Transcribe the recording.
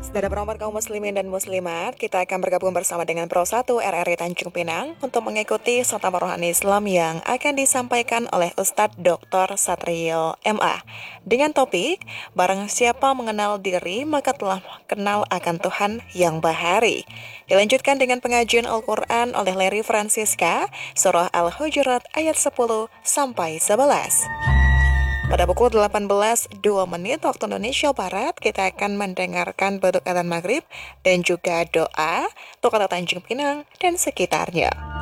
Saudara perawat kaum muslimin dan muslimat, kita akan bergabung bersama dengan Pro 1 RRI Tanjung Pinang untuk mengikuti serta rohani Islam yang akan disampaikan oleh Ustadz Dr. Satrio MA. Dengan topik, barang siapa mengenal diri maka telah kenal akan Tuhan yang bahari. Dilanjutkan dengan pengajian Al-Quran oleh Larry Francisca, Surah Al-Hujurat ayat 10 sampai 11. Pada pukul 18.02 waktu Indonesia Barat, kita akan mendengarkan beduk adzan maghrib dan juga doa untuk kota Tanjung Pinang dan sekitarnya.